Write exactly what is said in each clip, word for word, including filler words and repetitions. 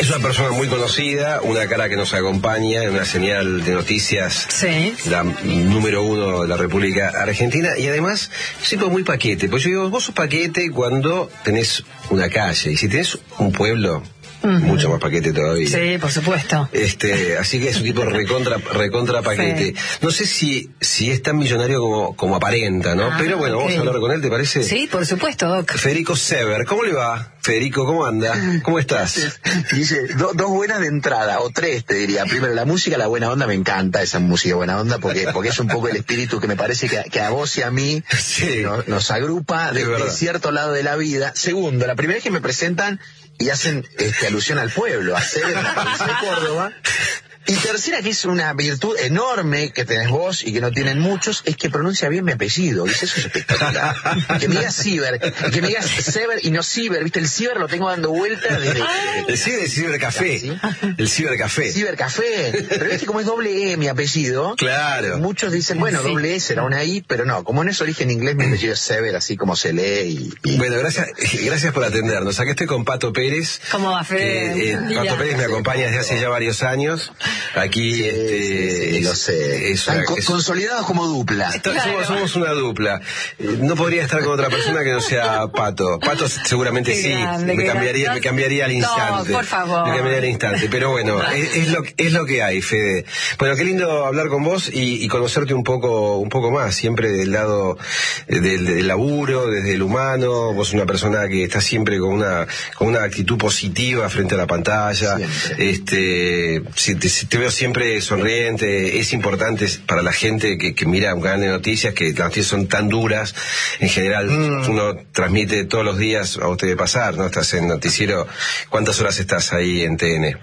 Es una persona muy conocida, una cara que nos acompaña en una señal de noticias, sí, la número uno de la República Argentina, y además es tipo muy paquete, pues yo digo, vos sos paquete cuando tenés una calle, y si tenés un pueblo, uh-huh, mucho más paquete todavía. Sí, por supuesto. Este, así que es un tipo recontra, recontra paquete. Sí. No sé si, si es tan millonario como, como aparenta, ¿no? Ah, pero bueno, okay, vamos a hablar con él, ¿te parece? Sí, por supuesto, Doc. Federico Sever, ¿cómo le va? Federico, ¿cómo anda? ¿Cómo estás? Dice, do, dos buenas de entrada, o tres te diría. Primero, la música, la buena onda, me encanta esa música buena onda, porque, porque es un poco el espíritu que me parece que, que a vos y a mí sí, nos, nos agrupa de, de cierto lado de la vida. Segundo, la primera vez que me presentan y hacen este, alusión al pueblo, a Sever, en la provincia de Córdoba. Y tercera, que es una virtud enorme que tenés vos y que no tienen muchos, es que pronuncia bien mi apellido, ¿viste? Eso es espectacular. Que me digas Ciber, que me digas Sever y no Ciber, ¿viste? El Ciber lo tengo dando vueltas desde... El Ciber es Cibercafé. ¿Sí? El Cibercafé. Cibercafé. Pero viste como es doble E mi apellido. Claro. Muchos dicen, bueno, sí, doble E será una I, pero no, como no es origen inglés, mi apellido es Sever, así como se lee y... y... Bueno, gracias gracias por atendernos. Acá estoy con Pato Pérez. ¿Cómo va, Fede? Que, eh, Pato Pérez me acompaña desde hace ya varios años. Aquí, sí, este... Sí, sí, lo sé. Es una, Están es, consolidados como dupla. Claro. Somos, somos una dupla. No podría estar con otra persona que no sea Pato. Pato seguramente qué sí. Grande, me, cambiaría, me cambiaría al instante. No, por favor. Me cambiaría al instante. Pero bueno, es, es, lo, es lo que hay, Fede. Bueno, qué lindo hablar con vos y, y conocerte un poco un poco más. Siempre del lado del, del laburo, desde el humano. Vos una persona que está siempre con una con una actitud positiva frente a la pantalla. Siempre. Este, si te, si te veo siempre sonriente. Es importante para la gente que, que mira un canal de noticias, que las noticias son tan duras, en general mm. uno transmite todos los días, a usted de pasar, ¿no? Estás en noticiero, ¿cuántas horas estás ahí en T N?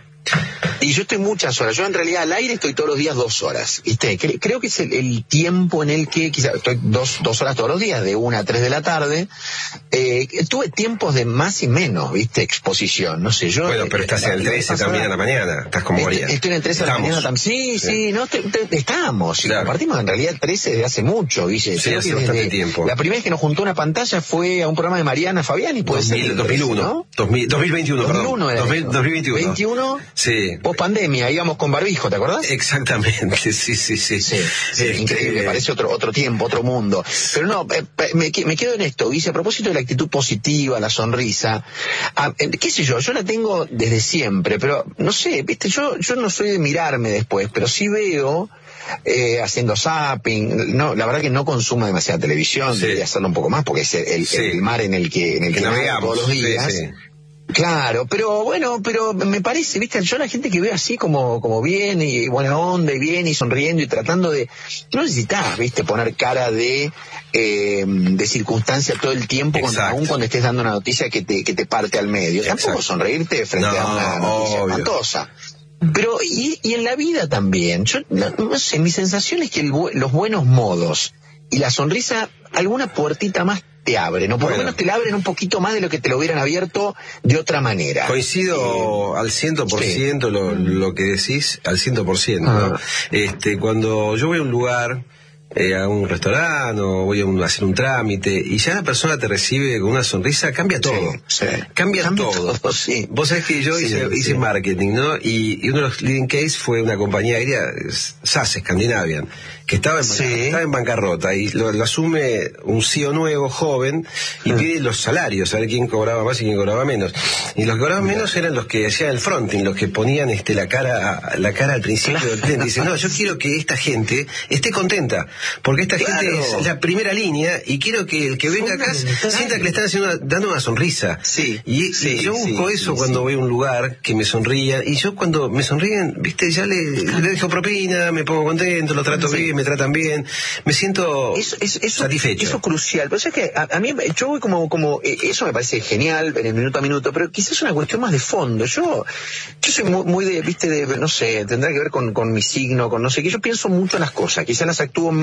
Y yo estoy muchas horas, yo en realidad al aire estoy todos los días dos horas, ¿viste? Cre- creo que es el, el tiempo en el que, quizás estoy dos, dos horas todos los días, de una a tres de la tarde, eh, tuve tiempos de más y menos, ¿viste? Exposición, no sé, yo... Bueno, pero estás la, en el trece también a la mañana, estás como María. Estoy, estoy en el trece a la mañana también, sí, sí, sí, no, te, te, estamos, claro. Compartimos en realidad el trece desde hace mucho, Guille. Sí, hace bastante tiempo. La primera vez que nos juntó una pantalla fue a un programa de Mariana Fabiani, puede dos mil, ser. dos mil uno, ¿no? dos mil, dos mil veintiuno, dos mil uno, perdón. dos mil, dos mil veintiuno. ¿veintiuno? Sí. Post pandemia, íbamos con barbijo, ¿te acordás? Exactamente, sí, sí, sí. sí, sí, sí este... increíble, parece otro otro tiempo, otro mundo. Pero no, eh, me, me quedo en esto, Guille, a propósito de la actitud positiva, la sonrisa, ah, eh, qué sé yo, yo la tengo desde siempre, pero no sé, viste, yo yo no soy de mirarme después, pero sí veo... Eh, haciendo zapping, no, la verdad que no consumo demasiada televisión, sí. Debería hacerlo un poco más porque es el, el, sí. el mar en el que, en el que, que navegamos todos los días. Sí, sí. Claro, pero bueno, pero me parece, viste, yo la gente que veo así como como bien y buena onda y bien y sonriendo y tratando de, no necesitas, viste, poner cara de eh, de circunstancia todo el tiempo, cuando, aún cuando estés dando una noticia que te que te parte al medio. Exacto. Tampoco sonreírte frente no, a una noticia obvio. espantosa. Pero, y, y en la vida también, yo no, no sé, mi sensación es que el, los buenos modos y la sonrisa, alguna puertita más te abren, o por bueno. lo menos te la abren un poquito más de lo que te lo hubieran abierto de otra manera. Coincido eh, al ciento por ciento sí. lo, lo que decís, al ciento por ciento, ah. ¿no? Este, cuando yo voy a un lugar... Eh, a un restaurante o voy a, un, a hacer un trámite y ya la persona te recibe con una sonrisa, cambia todo, sí, sí. cambia, cambia todo, todo sí. Vos sabés que yo sí, hice, sí. hice marketing, ¿no? Y, y uno de los leading case fue una compañía aérea, S A S, Scandinavian, que estaba en, sí. estaba en bancarrota y lo, lo asume un C E O nuevo, joven, y pide los salarios, a ver quién cobraba más y quién cobraba menos. Y los que cobraban menos eran los que hacían el fronting, los que ponían este la cara la cara al principio del cliente. Dicen, no, yo quiero que esta gente esté contenta, porque esta claro. gente es la primera línea y quiero que el que venga acá sienta que le están haciendo una, dando una sonrisa. Sí, y, sí, y yo busco sí, eso sí, cuando sí. voy a un lugar, que me sonrían, y yo cuando me sonríen, viste, ya le, le dejo propina, me pongo contento, lo trato sí. bien, me tratan bien, me siento eso, eso, eso, satisfecho. Eso es crucial, pero es que a, a mí, yo voy como, como, eso me parece genial en el minuto a minuto, pero quizás es una cuestión más de fondo. Yo, yo soy muy, muy de, viste, de, no sé, tendrá que ver con, con mi signo, con no sé qué, yo pienso mucho en las cosas, quizás las actúo menos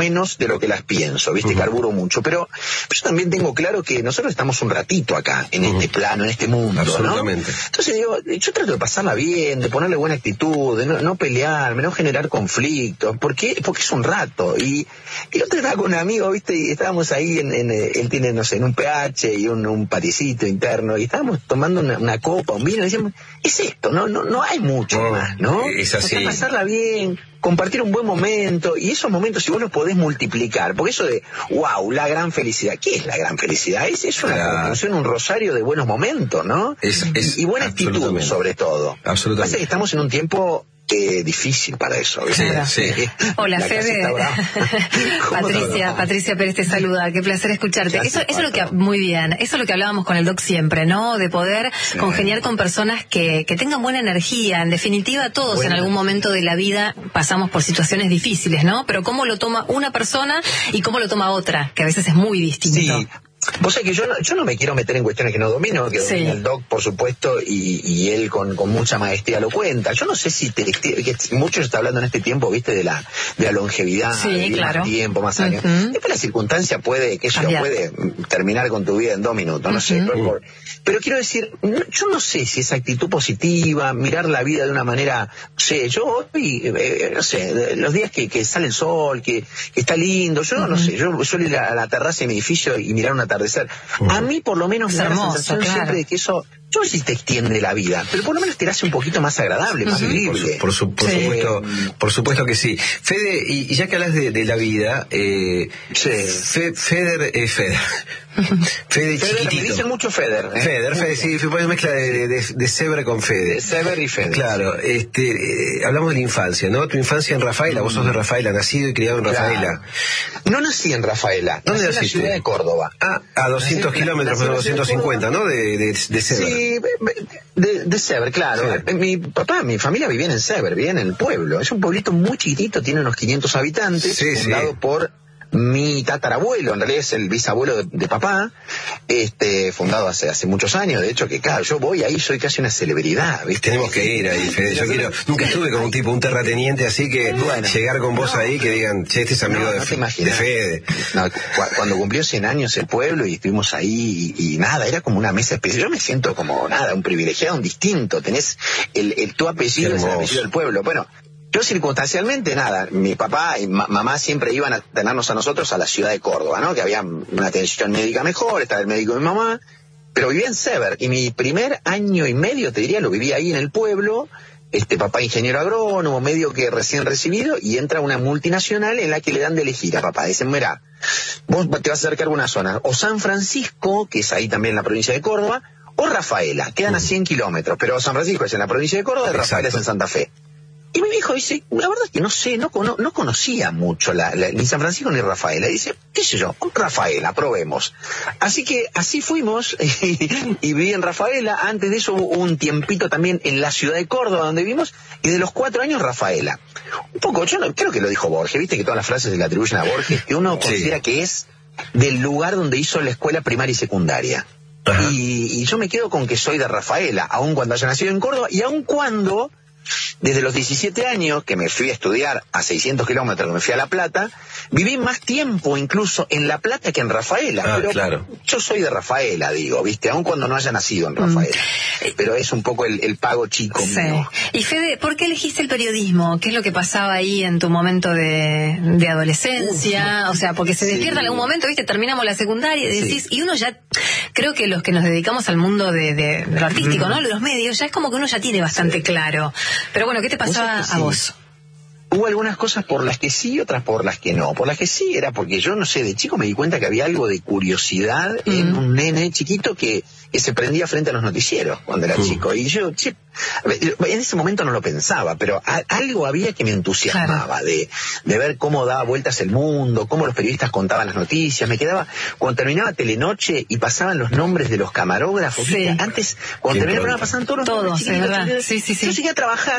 menos de lo que las pienso, ¿viste? Uh-huh. Carburo mucho, pero yo también tengo claro que nosotros estamos un ratito acá, en uh-huh. este plano, en este mundo, absolutamente. ¿no? Entonces digo, yo trato de pasarla bien, de ponerle buena actitud, de no, no pelearme, no generar conflictos, porque porque es un rato. Y el otro estaba con un amigo, ¿viste? Y estábamos ahí, en, en él tiene, no sé, en un pH y un, un paticito interno, y estábamos tomando una, una copa, un vino, y decíamos, es esto, no no no hay mucho no, más, ¿no? Es así. O sea, pasarla bien, compartir un buen momento, y esos momentos si vos los podés multiplicar, porque eso de, wow, la gran felicidad, ¿qué es la gran felicidad? Es, es una la... conclusión, un rosario de buenos momentos, ¿no? Es, es, y, y buena actitud, sobre todo. Absolutamente. Pasa que estamos en un tiempo eh, difícil para eso. Sí, sí. Hola, Fede. Patricia, Patricia Pérez te saluda. Qué placer escucharte. Eso, eso es lo que, muy bien, eso es lo que hablábamos con el Doc siempre, ¿no? De poder sí. congeniar con personas que, que tengan buena energía. En definitiva, todos bueno. en algún momento de la vida pasamos por situaciones difíciles, ¿no? Pero cómo lo toma una persona y cómo lo toma otra, que a veces es muy distinto. Sí. Vos sabés que yo no, yo no me quiero meter en cuestiones que no domino, que sí. domina el Doc, por supuesto, y, y él con, con mucha maestría lo cuenta. Yo no sé si te, que mucho se está hablando en este tiempo, viste, de la de la longevidad, sí, de claro. más tiempo, más años. Uh-huh. Después la circunstancia puede, que eso puede terminar con tu vida en dos minutos, no uh-huh. sé. Pero, por, pero quiero decir, no, yo no sé si esa actitud positiva, mirar la vida de una manera, no sé, yo hoy, eh, no sé, los días que, que sale el sol, que, que está lindo, yo uh-huh. no sé, yo suelo ir a la terraza de mi edificio y mirar un atardecer. Uh-huh. A mí por lo menos me da la sensación claro. siempre de que eso, yo sé si te extiende la vida, pero por lo menos te la hace un poquito más agradable, uh-huh. más vivible. Por, su, por, su, por, sí. supuesto, por supuesto que sí. Fede, y, y ya que hablas de, de la vida, eh, sí. Fe, Feder es Feder. Fede Feder, chiquitito. Me dicen mucho Feder. ¿eh? Feder, Fede, sí, fue una mezcla de, de, de Sever con Fede. De Sever y Fede. Claro, este, eh, hablamos de la infancia, ¿no? Tu infancia en Rafaela, mm. vos sos de Rafaela, nacido y criado en Rafaela. Claro. No nací en Rafaela, ¿dónde nací en la ciudad de Córdoba. Ah, a doscientos kilómetros, menos doscientos cincuenta, ¿no? De, de, de Sever. Sí, de, de Sever, claro. Sí. Mi papá, mi familia vivía en Sever, vivía en el pueblo. Es un pueblito muy chiquitito, tiene unos quinientos habitantes, sí, fundado sí. por mi tatarabuelo, en realidad es el bisabuelo de, de papá, este, fundado hace hace muchos años. De hecho, que claro, yo voy ahí, soy casi una celebridad, ¿viste? Tenemos que ir ahí, Fede. Yo quiero, nunca estuve con un tipo, un terrateniente, así que bueno, llegar con vos no, ahí, que digan, che, este es amigo no, de, no de Fede. No, cu- cuando cumplió cien años el pueblo y estuvimos ahí y, y nada, era como una mesa especial. Yo me siento como nada, un privilegiado, un distinto. Tenés el, el tu apellido, es el apellido del pueblo. Bueno, yo circunstancialmente, nada, mi papá y ma- mamá siempre iban a tenernos a nosotros a la ciudad de Córdoba, ¿no? Que había una atención médica mejor, estaba el médico de mi mamá, pero vivía en Sever, y mi primer año y medio, te diría, lo viví ahí en el pueblo, este papá ingeniero agrónomo, medio que recién recibido, y entra una multinacional en la que le dan de elegir a papá. Dicen, mira, vos te vas a acercar a una zona, o San Francisco, que es ahí también en la provincia de Córdoba, o Rafaela, quedan a cien kilómetros, pero San Francisco es en la provincia de Córdoba y Rafaela es en Santa Fe. Y mi viejo dice, la verdad es que no sé, no, no, no conocía mucho la, la, ni San Francisco ni Rafaela. Y dice, qué sé yo, Rafaela, probemos. Así que así fuimos y, y viví en Rafaela. Antes de eso hubo un tiempito también en la ciudad de Córdoba donde vivimos, y de los cuatro años Rafaela. Un poco, yo no, creo que lo dijo Borges, viste que todas las frases se le atribuyen a Borges, que uno sí. considera que es del lugar donde hizo la escuela primaria y secundaria. Y, y yo me quedo con que soy de Rafaela, aun cuando haya nacido en Córdoba, y aun cuando desde los diecisiete años, que me fui a estudiar a seiscientos kilómetros, que me fui a La Plata, viví más tiempo incluso en La Plata que en Rafaela. Ah, pero claro. Yo soy de Rafaela, digo, ¿viste? Aun cuando no haya nacido en Rafaela. Mm. Pero es un poco el, el pago chico sí. mío. Y Fede, ¿por qué elegiste el periodismo? ¿Qué es lo que pasaba ahí en tu momento de, de adolescencia? Uf. O sea, porque se despierta sí. en algún momento, ¿viste? Terminamos la secundaria y decís, sí. y uno ya, creo que los que nos dedicamos al mundo de, de, de lo artístico, mm. ¿no? De los medios, ya es como que uno ya tiene bastante sí. claro. Pero bueno, ¿qué te pasaba sí. a vos? Hubo algunas cosas por las que sí, otras por las que no. Por las que sí era porque yo, no sé, de chico me di cuenta que había algo de curiosidad mm. en un nene chiquito que, que se prendía frente a los noticieros cuando era mm. chico. Y yo, che, en ese momento no lo pensaba, pero a, algo había que me entusiasmaba claro. de, de ver cómo daba vueltas el mundo, cómo los periodistas contaban las noticias. Me quedaba, cuando terminaba Telenoche y pasaban los nombres de los camarógrafos, sí. antes, cuando terminaba el programa pasaban todos los todos, nombres chiquitos, verdad. Sí, sí, sí. Yo llegué a trabajar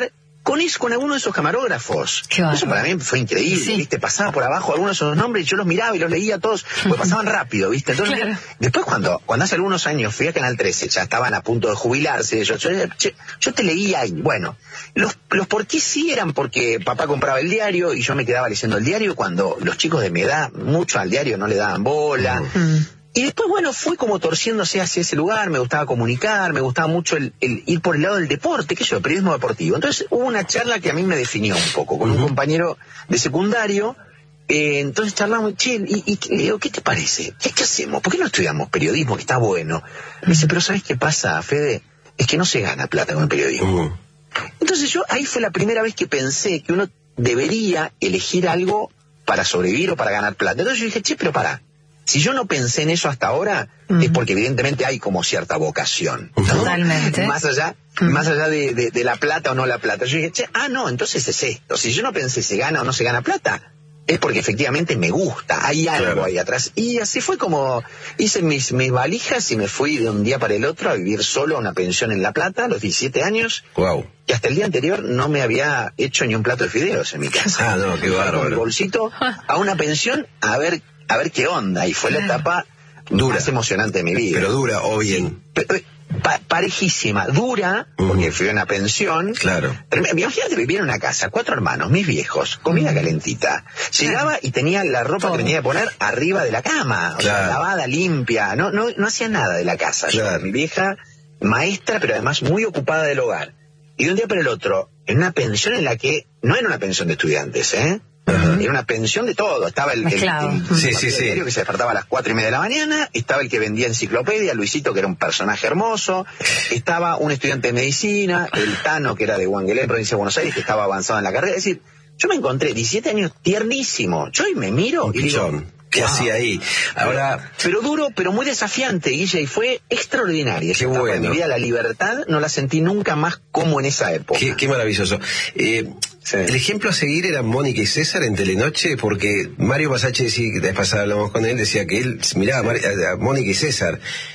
con eso, con alguno de esos camarógrafos. Eso para mí fue increíble, sí. ¿Viste? Pasaba por abajo algunos de esos nombres y yo los miraba y los leía todos, porque pasaban rápido, ¿viste? Entonces, claro. Después cuando, cuando hace algunos años fui a Canal trece, ya estaban a punto de jubilarse, yo, yo, yo, yo te leía y, bueno, los, los por qué sí eran porque papá compraba el diario y yo me quedaba leyendo el diario cuando los chicos de mi edad, mucho al diario no le daban bola. Mm. Y después, bueno, fue como torciéndose hacia ese lugar, me gustaba comunicar, me gustaba mucho el, el ir por el lado del deporte, qué sé yo, el periodismo deportivo. Entonces hubo una charla que a mí me definió un poco, con uh-huh. un compañero de secundario, eh, entonces charlamos, che, y, y le digo, ¿qué te parece? ¿Qué, ¿Qué hacemos? ¿Por qué no estudiamos periodismo, que está bueno? Me dice, pero ¿sabes qué pasa, Fede? Es que no se gana plata con el periodismo. Uh-huh. Entonces yo, ahí fue la primera vez que pensé que uno debería elegir algo para sobrevivir o para ganar plata. Entonces yo dije, che, pero pará. Si yo no pensé en eso hasta ahora, mm. es porque evidentemente hay como cierta vocación, ¿no? Totalmente. Más allá, mm. más allá de, de, de la plata o no la plata. Yo dije, che, ah, no, entonces es esto. Si yo no pensé se gana o no se gana plata, es porque efectivamente me gusta, hay algo claro. ahí atrás. Y así fue como hice mis, mis valijas y me fui de un día para el otro a vivir solo a una pensión en La Plata, a los diecisiete años. Wow. Y hasta el día anterior no me había hecho ni un plato de fideos en mi casa. Ah, no, qué bárbaro. Con mi bolsito a una pensión a ver a ver qué onda, y fue la etapa dura, más emocionante de mi vida. Pero dura o bien. Pa parejísima, dura, uh-huh. porque fui a una pensión. Claro. Imagínate vivir en una casa, cuatro hermanos, mis viejos, comida uh-huh. calentita. Llegaba y tenía la ropa Todo. que tenía que poner arriba de la cama, o claro. sea, lavada, limpia, no, no, no hacía nada de la casa. Claro. Yo, mi vieja, maestra, pero además muy ocupada del hogar. Y de un día para el otro, en una pensión en la que no era una pensión de estudiantes, ¿eh? Uh-huh. Era una pensión de todo. Estaba el, el, el, el, sí, sí, sí. que se despertaba a las cuatro y media de la mañana, estaba el que vendía enciclopedia, Luisito, que era un personaje hermoso, estaba un estudiante de medicina, el Tano, que era de Huanguelén, provincia de Buenos Aires, que estaba avanzado en la carrera. Es decir, yo me encontré diecisiete años tiernísimo. Yo hoy me miro un y digo, ¿qué wow. hacía ahí? Ahora, pero duro, pero muy desafiante, Guille, y fue extraordinaria. Qué bueno. En mi vida la libertad no la sentí nunca más como en esa época. Qué, qué maravilloso. Eh, sí. El ejemplo a seguir era Mónica y César en Telenoche, porque Mario Pasache, decía, que la vez pasada hablamos con él, decía que él miraba a, a Mónica y César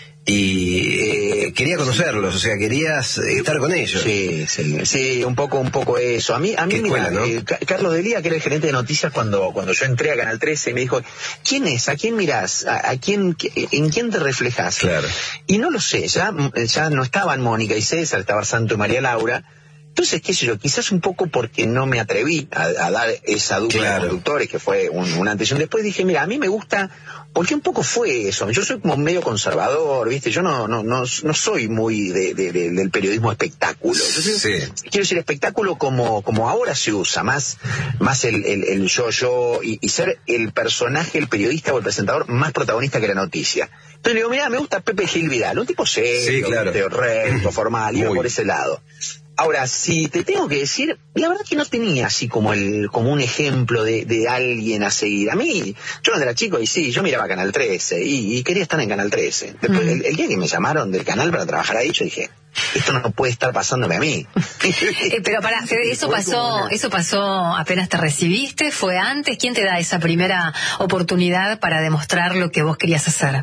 y eh, quería conocerlos, o sea, querías estar con ellos. Sí, sí, sí, un poco, un poco eso. A mí, a mí, mira, ¿no? eh, Carlos Delía, que era el gerente de noticias cuando, cuando yo entré a Canal trece, me dijo, ¿quién es? ¿A quién mirás? ¿A, a quién, en quién te reflejas? Claro. Y no lo sé, ya, ya no estaban Mónica y César, estaban Santo y María Laura. Entonces, qué sé yo, quizás un poco porque no me atreví a, a dar esa dupla claro. de conductores, que fue un, un antes y un después. Dije, mira, a mí me gusta, porque un poco fue eso. Yo soy como medio conservador, ¿viste? Yo no no no, no soy muy de, de, de, del periodismo espectáculo. Entonces, sí. quiero decir, espectáculo como como ahora se usa, más más el, el, el yo-yo y, y ser el personaje, el periodista o el presentador más protagonista que la noticia. Entonces le digo, mira, me gusta Pepe Gil Vidal, un tipo serio, sí, claro. recto, formal, iba por ese lado. Ahora, si te tengo que decir, la verdad que no tenía así como el como un ejemplo de, de alguien a seguir. A mí, yo cuando era chico, y sí, yo miraba Canal trece, y, y quería estar en Canal trece. Después, mm. el, el día que me llamaron del canal para trabajar ahí, yo dije, esto no puede estar pasándome a mí. eh, pero pará, Fede, eso pasó, eso pasó apenas te recibiste, ¿fue antes? ¿Quién te da esa primera oportunidad para demostrar lo que vos querías hacer?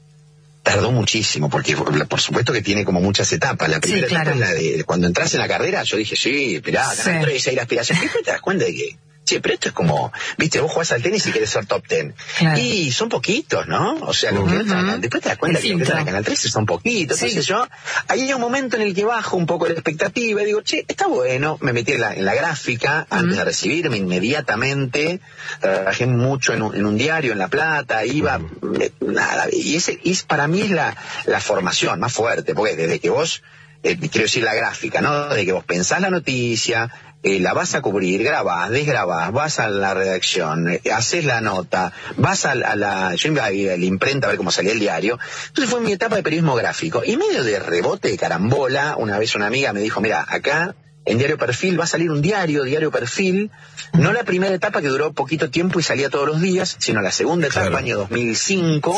Tardó muchísimo, porque por supuesto que tiene como muchas etapas. La primera sí, claro. etapa es la de cuando entras en la carrera, yo dije, sí, esperá, Canal trece, hay la aspiración. Y después te das cuenta de que, che, pero esto es como, viste, vos jugás al tenis y querés ser top ten. Claro. Y son poquitos, ¿no? O sea, los que entran, después te das cuenta que los que entran a Canal trece son poquitos. Sí. Entonces yo, ahí hay un momento en el que bajo un poco la expectativa y digo, che, está bueno. Me metí en la, en la gráfica uh-huh. antes de recibirme inmediatamente. Trabajé mucho en un, en un diario en La Plata, iba, uh-huh. me, nada. Y ese es para mí es la, la formación más fuerte, porque desde que vos, eh, quiero decir la gráfica, ¿no? Desde que vos pensás la noticia, Eh, la vas a cubrir, grabás, desgrabás, vas a la redacción, eh, haces la nota, vas a, a la, yo iba a ir a la imprenta a ver cómo salía el diario. Entonces fue mi etapa de periodismo gráfico. Y medio de rebote, de carambola, una vez una amiga me dijo, mira, acá en Diario Perfil va a salir un diario, Diario Perfil, no la primera etapa que duró poquito tiempo y salía todos los días, sino la segunda etapa, claro. año dos mil cinco.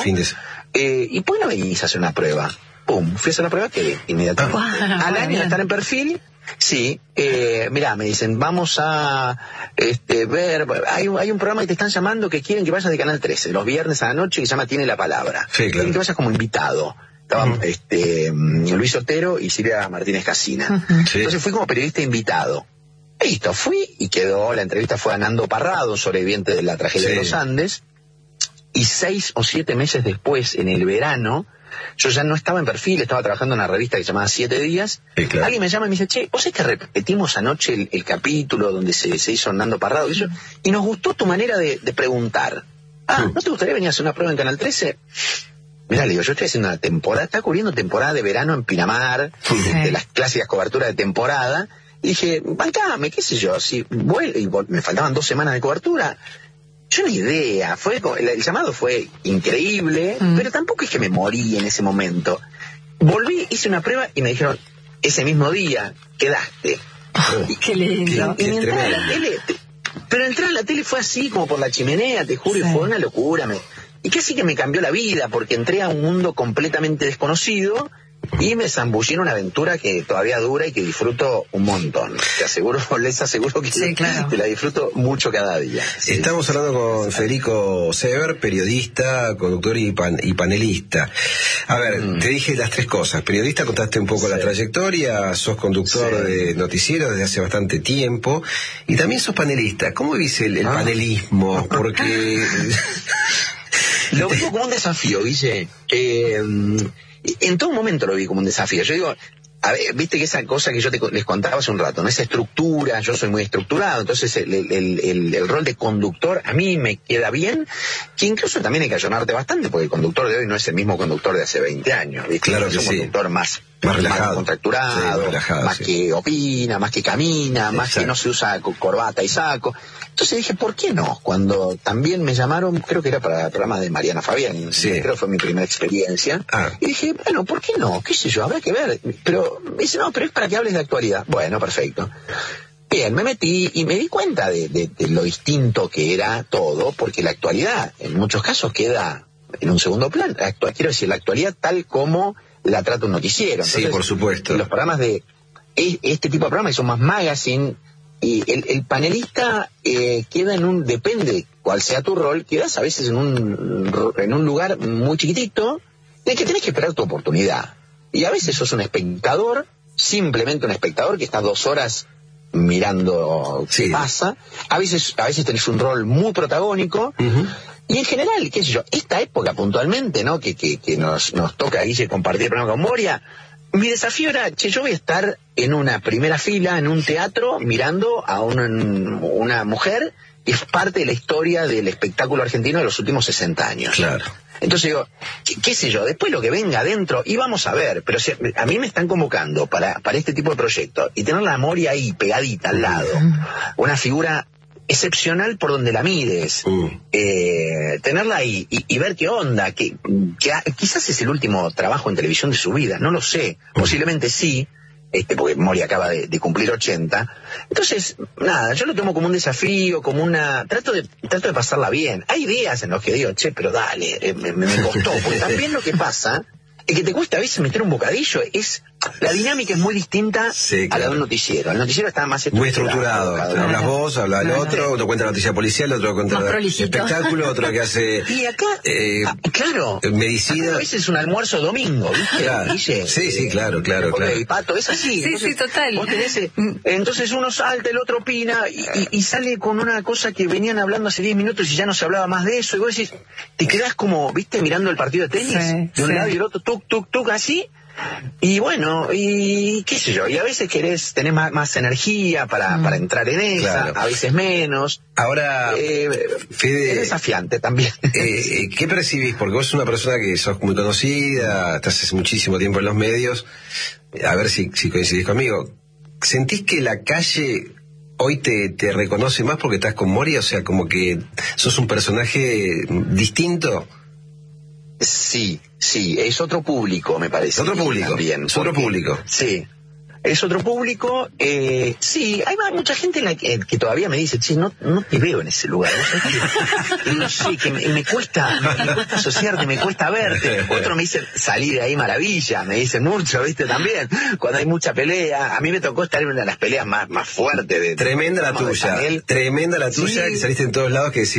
Eh, ¿Y por qué no venís a hacer una prueba? Pum, fui a hacer la prueba, quedé inmediatamente. Wow, Al año de estar en Perfil, sí, eh, mirá, me dicen, vamos a este, ver, hay, hay un programa que te están llamando que quieren que vayas de Canal trece, los viernes a la noche, que se llama Tiene la Palabra. Sí, claro. Quieren que vayas como invitado. Estaban uh-huh. este, Luis Otero y Silvia Martínez Casina. Uh-huh. Sí. Entonces fui como periodista invitado. Listo, fui y quedó, la entrevista fue a Nando Parrado, sobreviviente de la tragedia sí. de los Andes, y seis o siete meses después, en el verano, yo ya no estaba en Perfil, estaba trabajando en una revista que se llamaba Siete Días. Sí, claro. Alguien me llama y me dice, che, ¿vos es que repetimos anoche el, el capítulo donde se, se hizo Nando Parrado? Y, yo, y nos gustó tu manera de, de preguntar. Ah, ¿no te gustaría venir a hacer una prueba en Canal trece? Mirá, le digo, yo estoy haciendo una temporada, está cubriendo temporada de verano en Pinamar, sí. de las clásicas coberturas de temporada. Y dije, bancame, qué sé yo, si vuelvo, y me faltaban dos semanas de cobertura. Yo ni idea, fue el, el llamado fue increíble, mm. pero tampoco es que me morí en ese momento. Volví, hice una prueba y me dijeron, ese mismo día, quedaste. Oh, y, qué lindo. Y, y mi entrada a la tele, pero entrar a la tele fue así, como por la chimenea, te juro, sí. y fue una locura. Me, y casi que me cambió la vida, porque entré a un mundo completamente desconocido, y me zambullí en una aventura que todavía dura y que disfruto un montón. Te aseguro, les aseguro que sí, claro. te la disfruto mucho cada día. Sí. Estamos hablando con Federico Sever, periodista, conductor y, pan, y panelista. A ver, mm. te dije las tres cosas. Periodista, contaste un poco sí. la trayectoria, sos conductor sí. de noticieros desde hace bastante tiempo, y también sos panelista. ¿Cómo viste el, el ah. panelismo? Porque... Lo veo como un desafío, Guille. Eh... En todo momento lo vi como un desafío. Yo digo, a ver, viste que esa cosa que yo te, les contaba hace un rato, ¿no? Esa estructura, yo soy muy estructurado, entonces el, el, el, el rol de conductor a mí me queda bien, que incluso también hay que allanarte bastante, porque el conductor de hoy no es el mismo conductor de hace veinte años, ¿viste? Claro que es un sí. conductor más, más relajado, más contracturado, sí, más, relajado, más sí. que opina, más que camina, Exacto. más que no se usa corbata y saco. Entonces dije, ¿por qué no? Cuando también me llamaron, creo que era para el programa de Mariana Fabián, sí. creo que fue mi primera experiencia, ah. y dije, bueno, ¿por qué no? ¿Qué sé yo? Habrá que ver. Pero me dice, no, pero es para que hables de actualidad. Bueno, perfecto. Bien, me metí y me di cuenta de, de, de lo distinto que era todo, porque la actualidad en muchos casos queda en un segundo plano. Actual, quiero decir, la actualidad tal como la trata un noticiero. Entonces, sí, por supuesto. Los programas de este tipo de programas son más magazine, y el, el panelista eh, queda en un, depende cuál sea tu rol, quedas a veces en un, en un lugar muy chiquitito, en el que tenés que esperar tu oportunidad. Y a veces sos un espectador, simplemente un espectador que está dos horas mirando qué sí. pasa. A veces, a veces tenés un rol muy protagónico. Uh-huh. Y en general, qué sé yo, esta época puntualmente, ¿no? Que, que, que nos, nos toca, Guille, compartir el programa con Moria. Mi desafío era, che, yo voy a estar en una primera fila, en un teatro, mirando a una, una mujer que es parte de la historia del espectáculo argentino de los últimos sesenta años. Claro. Entonces digo, qué, qué sé yo, después lo que venga adentro, y vamos a ver, pero si a mí me están convocando para, para este tipo de proyectos, y tener la Moria ahí pegadita al lado, una figura excepcional por donde la mires, mm. eh, tenerla ahí y, y ver qué onda, que, que a, quizás es el último trabajo en televisión de su vida, no lo sé, mm. posiblemente sí, este, porque Moria acaba de, de cumplir ochenta, entonces, nada, yo lo tomo como un desafío, como una, trato de, trato de pasarla bien, hay días en los que digo, che, pero dale, eh, me, me costó, porque también lo que pasa es que te cuesta a veces meter un bocadillo, es, la dinámica es muy distinta sí, claro. a la de un noticiero. El noticiero está más estructurado. Muy estructurado. Claro. Hablas vos, habla el otro, otro cuenta la noticia policial, otro cuenta el espectáculo, otro que hace... Y acá, eh, ah, claro, medicina. Acá a veces es un almuerzo domingo, ¿viste? Claro. Sí, sí, claro, claro, claro. El pato es así. Sí, entonces, sí, total. Vos tenés, entonces uno salta, el otro opina, y, y, y sale con una cosa que venían hablando hace diez minutos y ya no se hablaba más de eso, y vos decís, te quedás como, ¿viste? Mirando el partido de tenis, sí, de un sí. lado y el otro, tuk, tuk, tuk, así. Y bueno, y qué sé yo, y a veces querés tener más, más energía para, mm. para entrar en esa, claro. a veces menos. Ahora, eh, Fede, es desafiante también. Eh, ¿Qué percibís? Porque vos sos una persona que sos muy conocida, estás hace muchísimo tiempo en los medios, a ver si, si coincidís conmigo. ¿Sentís que la calle hoy te, te reconoce más porque estás con Moria? O sea, como que sos un personaje distinto. Sí, sí, es otro público, me parece. Otro público, también, es otro porque, público. Sí, es otro público. Eh, sí, hay mucha gente en la que, que todavía me dice, che, no, no te veo en ese lugar. ¿No, no sé, que me, me cuesta me cuesta asociarte, me cuesta verte. Otro me dice, salir de ahí maravilla, me dicen mucho, ¿viste? También, cuando hay mucha pelea. A mí me tocó estar en una de las peleas más, más fuertes. De, tremenda la tuya, tremenda la tuya, sí. Que saliste en todos lados que decís...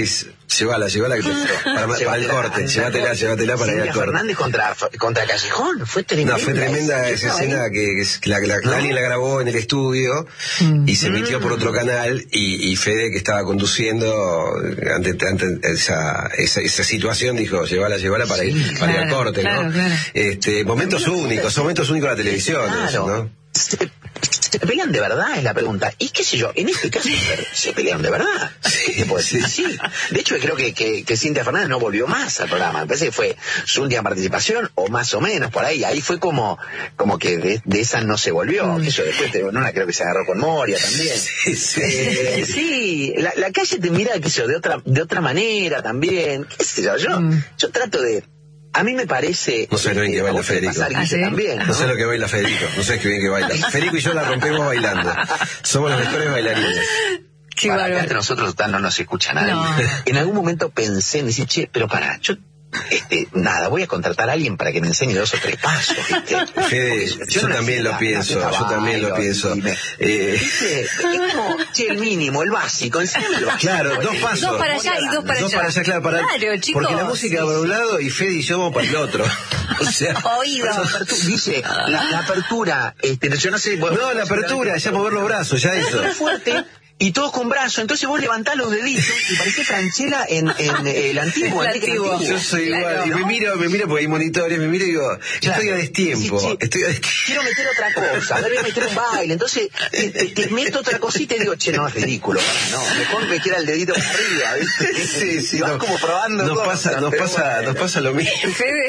Llévala, llévala que te, para, para el corte, llévatela, llévatela para ir al corte. Fernández contra, contra Callejón, fue tremenda. No, fue tremenda esa escena que, que la, la, ¿no? Alguien la grabó en el estudio mm. y se emitió mm. por otro canal y, y Fede, que estaba conduciendo ante, ante esa, esa, esa situación, dijo, llévala, llévala para ir, sí, para claro, ir al corte, claro, ¿no? Claro. Este, momentos únicos, son momentos únicos de la televisión, claro. Eso, ¿no? Se, se pelean de verdad, es la pregunta. Y qué sé yo, en este caso se pelean de verdad. Sí, sí. sí. De hecho, creo que, que, que Cintia Fernández no volvió más al programa. Me parece que fue su última participación, o más o menos, por ahí. Ahí fue como como que de, de esa no se volvió. Mm. Que yo después, te, no, creo que se agarró con Moria también. Sí, sí. Eh, sí la, la calle te mira, qué sé yo, de otra, de otra manera también. Qué sé yo, yo, mm. yo trato de... A mí me parece... No sé lo bien que baila Federico. ¿Ah, sí? También, ¿no? no sé lo que baila Federico. No sé qué bien que baila. Federico y yo la rompemos bailando. Somos los mejores bailarines. Qué para acá entre nosotros no nos escucha nadie. No. En algún momento pensé en decir, che, pero pará, yo... Este, nada, voy a contratar a alguien para que me enseñe dos o tres pasos, ¿viste? Fede, yo, yo, yo también lo pienso, yo también lo pienso. Me, eh... ¿viste? Es como, che, el mínimo, el básico, enséñame el básico. Claero, dos pasos. Dos para allá y dos para dos allá. Para allá claro, para... claro, chicos. Porque la música va para un lado y Fede y yo vamos para el otro. O sea, oído. Dice, la, la apertura, este, yo no sé... Vos, no, la apertura, ya mover los brazos, ya eso. Es fuerte. Y todos con brazos, entonces vos levantás los deditos y parece Franchella en, en el antiguo. El antiguo. antiguo. Yo soy claro, igual, ¿no? y me miro, me miro porque hay monitores, me miro y digo, claro. estoy a destiempo, sí, sí. estoy a destiempo. Quiero meter otra cosa, a ver, voy a meter un baile, entonces te, te, te meto otra cosita y digo, che, no, es ridículo, no, mejor me queda el dedito para arriba, ¿viste? Sí, sí, y vas no, como probando nos cosas, pasa, nos pasa, bueno. nos pasa lo mismo.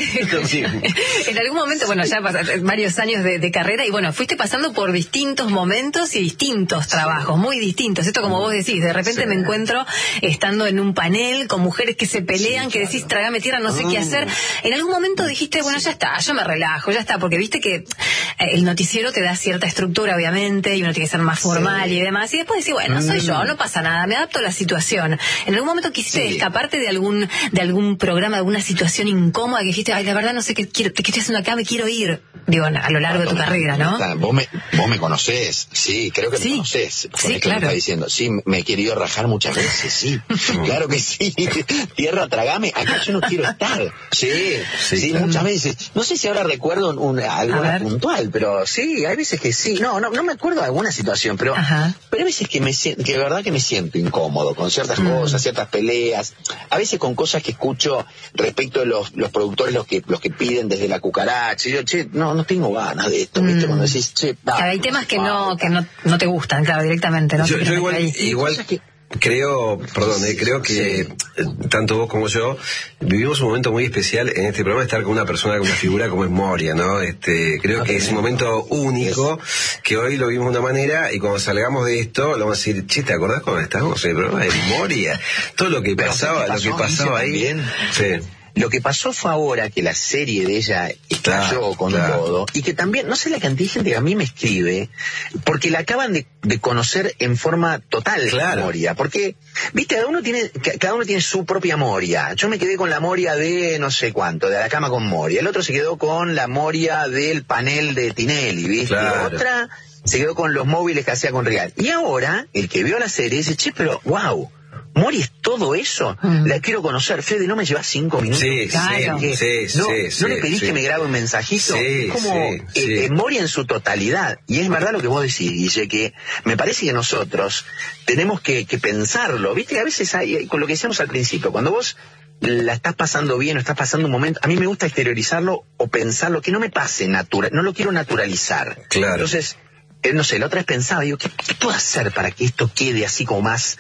Fede, en algún momento, bueno, ya pasaste varios años de, de carrera y bueno, fuiste pasando por distintos momentos y distintos trabajos, muy distintos, esto como vos decís, de repente sí. me encuentro estando en un panel con mujeres que se pelean, sí, que claro. decís, trágame tierra, no sé oh. qué hacer. En algún momento dijiste, bueno, ya está, yo me relajo, ya está, porque viste que el noticiero te da cierta estructura, obviamente, y uno tiene que ser más formal sí. y demás, y después decís, bueno, soy yo, no pasa nada, me adapto a la situación. En algún momento quisiste sí. escaparte de algún de algún programa, de alguna situación incómoda, que dijiste, ay, la verdad no sé qué, quiero, qué estoy haciendo acá, me quiero ir, digo, a lo largo de tu carrera, ¿no? Vos me, vos me conocés, sí, creo que sí. me conocés. Sí, claro. Me está diciendo, sí, me he querido rajar muchas veces, sí, claro que sí, tierra, tragame, acá yo no quiero estar, sí, sí, sí claro. muchas veces, no sé si ahora recuerdo un, alguna puntual, pero sí, hay veces que sí, no, no, no me acuerdo de alguna situación, pero, pero hay veces que me que de verdad que me siento incómodo con ciertas mm. cosas, ciertas peleas, a veces con cosas que escucho respecto de los, los productores, los que, los que piden desde la cucaracha, y yo, che, no, no tengo ganas de esto, mm. ¿viste? Cuando decís, che, va, claro, hay temas que no, que no, no te gustan, claro, directamente, ¿no? Yo, yo igual, igual que... Creo, perdón, eh, creo que sí. tanto vos como yo vivimos un momento muy especial en este programa, estar con una persona, con una figura como es Moria, ¿no? Este, creo que es un momento único, que hoy lo vimos de una manera y cuando salgamos de esto, lo vamos a decir, che, ¿te acordás cuando estábamos en el programa de Moria? Todo lo que pasaba, lo que pasaba ahí. Sí. Lo que pasó fue ahora que la serie de ella estalló claro, con claro. todo, y que también, no sé la cantidad de gente que a mí me escribe, porque la acaban de, de conocer en forma total, claro. Moria, porque, viste, cada uno tiene, cada uno tiene su propia Moria. Yo me quedé con la Moria de no sé cuánto, de la cama con Moria, el otro se quedó con la Moria del panel de Tinelli, viste, claro. otra se quedó con los móviles que hacía con Real, y ahora, el que vio la serie dice, che, pero, wow, Mori es todo eso, mm. la quiero conocer. Fede, ¿no me llevas cinco minutos? Sí, claro. sí, sí, ¿No, sí, ¿no le pedís sí. que me grabe un mensajito? Sí, es como sí, eh, sí. Eh, Mori en su totalidad. Y es verdad lo que vos decís, Guille, que me parece que nosotros tenemos que, que pensarlo. Viste que a veces hay, con lo que decíamos al principio, cuando vos la estás pasando bien o estás pasando un momento, a mí me gusta exteriorizarlo o pensarlo, que no me pase natural, no lo quiero naturalizar. Claro. Entonces, eh, no sé, la otra vez pensaba, digo, ¿qué, qué puedo hacer para que esto quede así como más,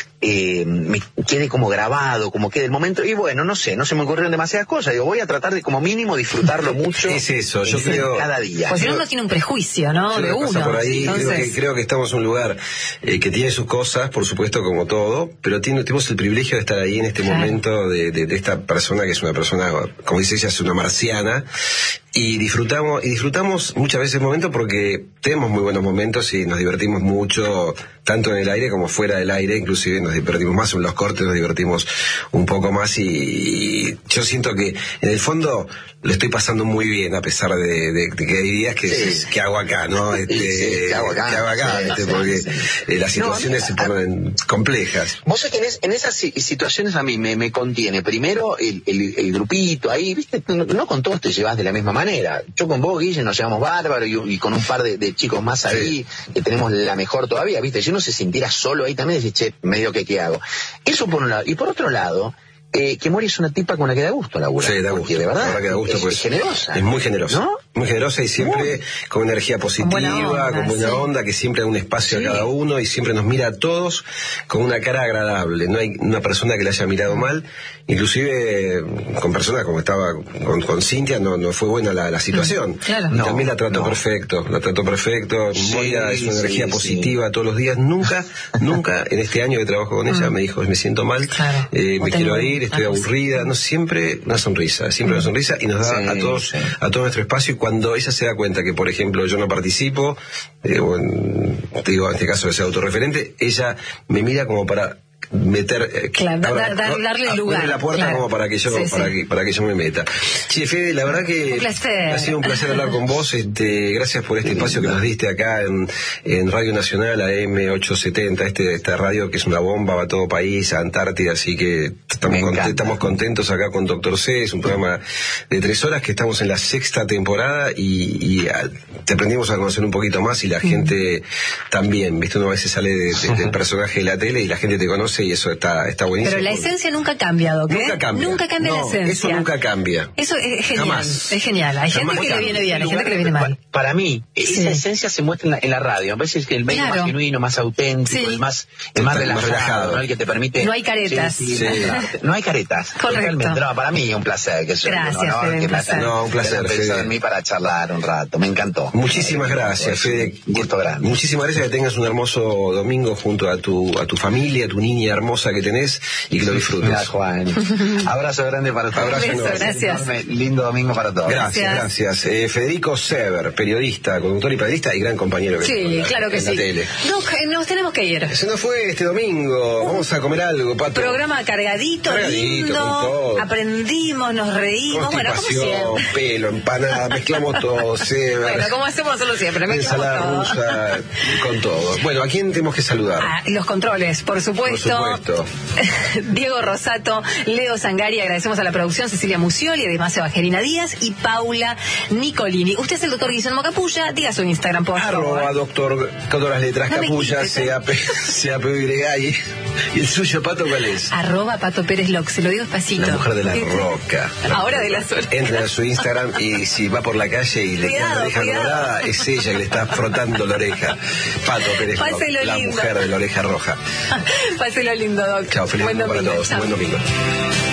eh, me quede como grabado, como quede el momento? Y bueno, no sé, no se me ocurrieron demasiadas cosas. Digo, voy a tratar de como mínimo disfrutarlo mucho. Es eso, yo creo. Cada día. Pues si no, uno tiene un prejuicio, ¿no? De uno. Por ahí, Entonces... creo, que, creo que estamos en un lugar eh, que tiene sus cosas, por supuesto, como todo, pero tiene, tenemos el privilegio de estar ahí en este claro. momento de, de, de esta persona que es una persona, como dice ella, es una marciana. y disfrutamos y disfrutamos muchas veces momentos porque tenemos muy buenos momentos y nos divertimos mucho, tanto en el aire como fuera del aire, inclusive nos divertimos más en los cortes, nos divertimos un poco más y, y yo siento que en el fondo lo estoy pasando muy bien, a pesar de, de, de que hay días que, sí. que hago acá, ¿no? Este, sí, que hago acá, que hago acá sí, este, sí, porque sí. Eh, las situaciones no, se ponen a, complejas. Vos sabés que en, es, en esas situaciones a mí me, me contiene primero el, el, el grupito ahí, viste, no, no con todos te llevas de la misma manera. Yo con vos, Guille, nos llevamos bárbaro y, y con un par de, de chicos más ahí, sí. que tenemos la mejor todavía, viste, si uno se sintiera solo ahí también, decís, che, medio que qué hago. Eso por un lado. Y por otro lado, Eh, que Mori es una tipa con la que da gusto laburar. Sí, da gusto. Porque de verdad que da gusto, es, pues, es generosa. Es muy generosa. ¿No? Muy generosa y siempre Muy. con energía positiva, con buena onda, con buena sí. onda, que siempre da un espacio Sí. a cada uno y siempre nos mira a todos con una cara agradable. No hay una persona que le haya mirado mal. Inclusive con personas como estaba con, con Cintia, no, no fue buena la, la situación. Claro. Y No, también la trató no. perfecto. La trató perfecto. Sí, Moria es una sí, energía sí. positiva todos los días. Nunca, nunca en este año que trabajo con ella me dijo, me siento mal, Claro. eh, me No quiero tengo ir, estoy algo aburrida. No, siempre una sonrisa, siempre una sonrisa y nos da Sí, a todos sí. a todo nuestro espacio. Y cuando ella se da cuenta que, por ejemplo, yo no participo, eh, o en, te digo, en este caso de ser autorreferente, ella me mira como para meter eh, claro, ahora, dar, dar, darle a, lugar, la puerta claro. como para que yo sí, para sí. que para que yo me meta. Che, Fede, la verdad que un placer. ha sido un placer hablar con vos. Este, gracias por este espacio que nos diste acá en, en Radio Nacional, A M ochocientos setenta, este esta radio que es una bomba, va a todo país, a Antártida, así que estamos contentos, estamos contentos acá con Doctor C. Es un programa de tres horas que estamos en la sexta temporada y, y a, te aprendimos a conocer un poquito más y la gente también, viste, uno a veces sale de, de, del personaje de la tele y la gente te conoce y eso está está buenísimo. Pero la porque... esencia nunca cambia, ¿ok? Nunca cambia. Nunca cambia no, la esencia. Eso nunca cambia. Eso es genial. Jamás. Es genial. Hay Jamás gente que le cambia. viene bien, hay gente que le viene mal. Para mí, Sí. esa esencia se muestra en la, en la radio. A veces que el medio Claro. más genuino, más auténtico, Sí. el más, el más Total, relajado, más relajado. ¿no? El que te permite... No hay caretas. Sí, sí, Sí. mostrarte. No hay caretas. Correcto. Totalmente. No, para mí un placer. Que soy Gracias, un honor Fede, que un me placer. hayan- No, un placer, que hayan pensado Fede. en mí para charlar un rato. Me encantó. Muchísimas Eh, gracias, fue Fede. Un gusto grande. Muchísimas gracias, que tengas un hermoso domingo junto a tu a tu familia, a tu niña hermosa que tenés y que lo disfrutes. Mira, Juan. Abrazo grande para todos. Abrazo Beso, enorme. gracias. Enorme, lindo domingo para todos. Gracias, gracias. Eh, Federico Sever, periodista, conductor y periodista y gran compañero que Sí, tengo en la- claro que en la sí. tele. Doc, eh, nos tenemos que ir. Se nos fue este domingo. Vamos a comer algo, Pato. Programa cargadito, Cargadito, lindo. con todo. Aprendimos, nos reímos. Bueno, como Constipación, siempre. pelo, empanada, mezclamos todo, Sever. Bueno, como hacemos solo siempre, mezclamos Ensalada todo. rusa, con todo. Bueno, ¿a quién tenemos que saludar? Ah, los controles, por supuesto. Por supuesto. Diego Rosato, Leo Zangari, agradecemos a la producción, Cecilia Musioli, además Evangelina Díaz y Paula Nicolini. Usted es el doctor Guillermo Capulla, diga su Instagram, por Arroba favor. doctor, todas las letras No me Capulla, quites, ¿eh? C A P C A P Y. ¿Y el suyo, Pato, cuál es? Arroba Pato Pérez Loc, se lo digo despacito. La mujer de la roca. Ahora de la suerte. Entra a su Instagram y si va por la calle y le queda Cuidado, la oreja cuidado. colorada, es ella que le está frotando la oreja. Pato Pérez Loc, Páselo la lindo. mujer de la oreja roja. Páselo lindo, Doc. Chao, feliz Buen domingo para domingo, todos. chao. Buen domingo.